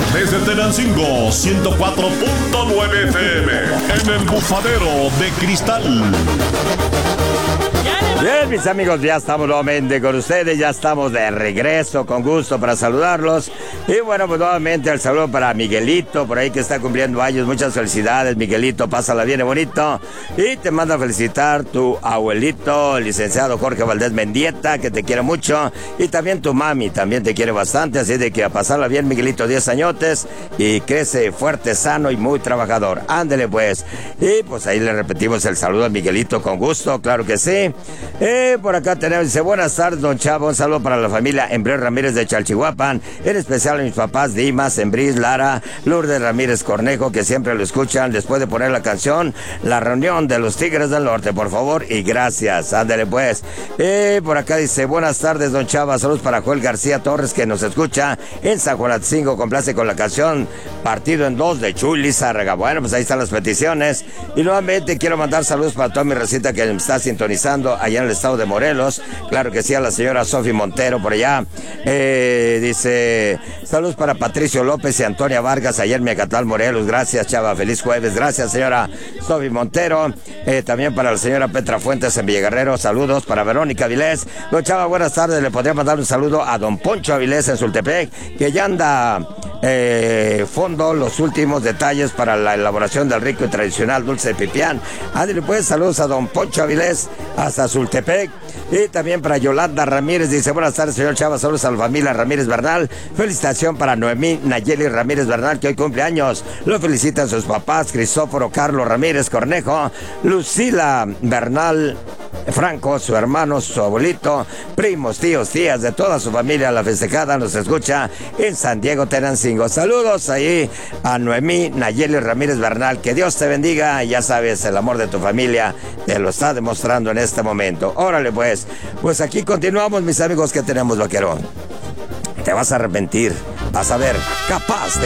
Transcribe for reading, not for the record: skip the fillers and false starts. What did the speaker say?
Desde Tenancingo, 104.9 FM. En el bufadero de cristal. Bien, mis amigos, ya estamos nuevamente con ustedes, ya estamos de regreso, con gusto para saludarlos. Y bueno, pues nuevamente el saludo para Miguelito, por ahí que está cumpliendo años. Muchas felicidades, Miguelito, pásala bien y bonito. Y te manda a felicitar tu abuelito, el licenciado Jorge Valdés Mendieta, que te quiere mucho. Y también tu mami, también te quiere bastante, así de que a pasarla bien, Miguelito, 10 añotes. Y crece fuerte, sano y muy trabajador. Ándele pues. Y pues ahí le repetimos el saludo a Miguelito con gusto, claro que sí. Por acá tenemos, dice, buenas tardes, don Chavo, un saludo para la familia Embrés Ramírez de Chalchihuapan, en especial a mis papás Dimas, Embrís, Lara, Lourdes Ramírez Cornejo, que siempre lo escuchan después de poner la canción La Reunión de los Tigres del Norte, por favor, y gracias, ándale pues. Por acá dice, buenas tardes, don Chava, saludos para Joel García Torres, que nos escucha en San Juan Atzingo, complace con la canción Partido en Dos de Chuy Lizárraga. Bueno, pues ahí están las peticiones, y nuevamente quiero mandar saludos para toda mi recita que me está sintonizando allá en el estado de Morelos, claro que sí, a la señora Sofi Montero por allá. Dice, saludos para Patricio López y Antonia Vargas allá en Mecatal, Morelos. Gracias, Chava, feliz jueves. Gracias, señora Sofi Montero. También para la señora Petra Fuentes en Villaguerrero, saludos para Verónica Avilés. Don Chava, buenas tardes, le podría mandar un saludo a don Poncho Avilés en Sultepec, que ya anda fondo los últimos detalles para la elaboración del rico y tradicional dulce de pipián. Ándale pues, saludos a don Poncho Avilés hasta Sultepec. Y también para Yolanda Ramírez, dice, buenas tardes, señor Chava, saludos a la familia Ramírez Bernal. Felicitación para Noemí Nayeli Ramírez Bernal, que hoy cumple años. Lo felicitan sus papás, Cristóforo Carlos Ramírez Cornejo, Lucila Bernal Franco, su hermano, su abuelito, primos, tíos, tías, de toda su familia. La festejada nos escucha en San Diego, Tenancingo. Saludos ahí a Noemí Nayeli Ramírez Bernal, que Dios te bendiga. Ya sabes, el amor de tu familia te lo está demostrando en este momento. Órale pues aquí continuamos, mis amigos. Que tenemos, vaquero? Te vas a arrepentir, vas a ver, capaz de